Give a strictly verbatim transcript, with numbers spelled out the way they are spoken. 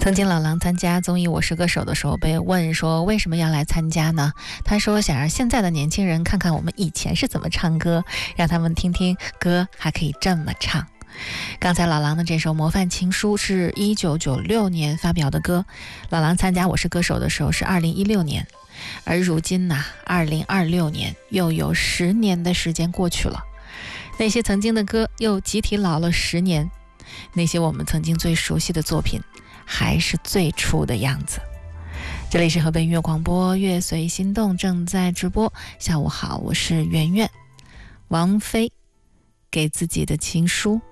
曾经老狼参加综艺《我是歌手》的时候被问说为什么要来参加呢？他说想让现在的年轻人看看我们以前是怎么唱歌，让他们听听歌还可以这么唱。刚才老狼的这首《模范情书》是一九九六年发表的歌，老狼参加《我是歌手》的时候是二零一六年，而如今呢、啊、二零二六年又有十年的时间过去了，那些曾经的歌又集体老了十年，那些我们曾经最熟悉的作品还是最初的样子。这里是河北音乐广播，乐随心动正在直播。下午好，我是圆圆。王菲给自己的情书。